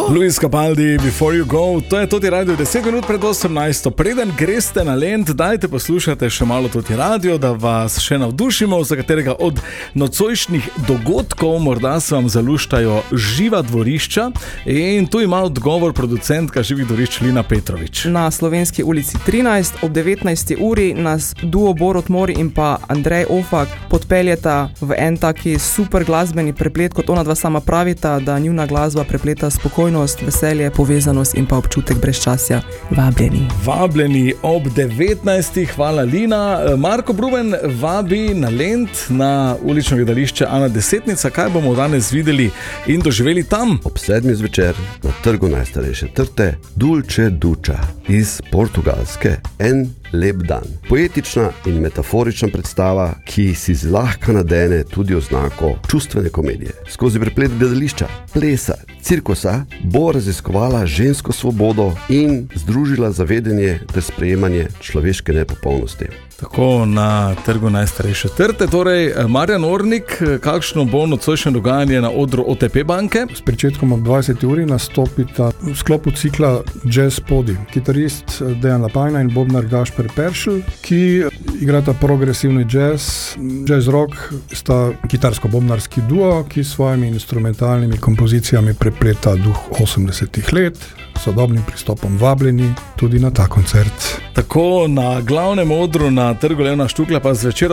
Luis Capaldi, Before You Go, to je Toti Radio 10 minut pred 18. Preden greste na Lent, dajte poslušate še malo Toti Radio, da vas še navdušimo, za katerega od nocojšnjih dogodkov morda se vam zaluštajo živa dvorišča. In tu ima odgovor producentka živih dvorišč Lina Petrovič. Na Slovenski ulici 13 ob 19. uri nas duo Borut Mori in pa Andrej Ofak podpeljeta v en taki super glasbeni preplet, kot ona dva sama pravita, da njuna glasba prepleta spokojnost, veselje, povezanost in pa občutek brezčasja. Vabljeni. Vabljeni ob 19. Hvala Lina. Marko Bruben vabi na Lent na ulično gledališče Ana Desetnica. Kaj bomo danes videli in doživeli tam? Ob 7. zvečer na trgu najstarejše trte Dulce Duča iz Portugalske. En lep dan. Poetična in metaforična predstava, ki si zlahka nadene tudi oznako čustvene komedije. Skozi preplet gledališča, plesa, cirkusa bo raziskovala žensko svobodo in združila zavedanje ter sprejemanje človeške nepopolnosti. Tako na trgu najstarejše trte. Torej, Marjan Ornik, kakšno bo nocojšnje dogajanje na odru OTP banke? S pričetkom ob 20. uri nastopita v sklopu cikla Jazz Podi. Kitarist Dejan Lapajna in bobnar Gašper Peršl, ki igrata progresivni jazz. Jazz rock sta kitarsko-bobnarski duo, ki s svojimi instrumentalnimi kompozicijami prepleta duh 80-ih let. Sodobnim pristopom vabljeni tudi na ta koncert. Tako na glavnem odru na trgu Levna Štukla pa zvečer ob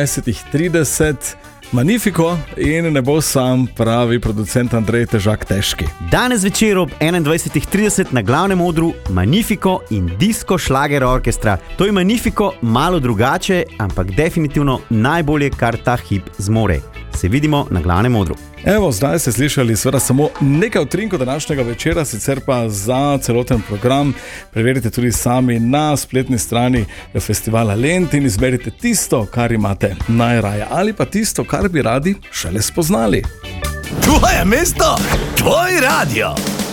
21.30 Magnifico in ne bo sam, pravi producent Andrej Težak Težki. Danes večer ob 21.30 na glavnem odru Magnifico in Disco Šlager Orkestra. To je Magnifico malo drugače, ampak definitivno najbolje, kar ta hip zmore. Se vidimo na glavnem odru. Evo, zdaj ste slišali seveda samo nekaj utrinkov današnjega večera, sicer pa za celoten program preverite tudi sami na spletni strani festivala Lent in izberite tisto, kar imate najraje, ali pa tisto, kar bi radi šele spoznali. Tvoje mesto, tvoj radio.